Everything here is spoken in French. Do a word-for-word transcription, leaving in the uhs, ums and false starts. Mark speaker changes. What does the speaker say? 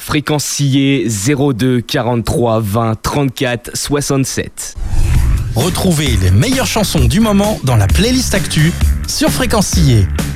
Speaker 1: Fréquencier zéro deux quarante-trois vingt trente-quatre soixante-sept.
Speaker 2: Retrouvez les meilleures chansons du moment dans la playlist Actu sur Fréquencier.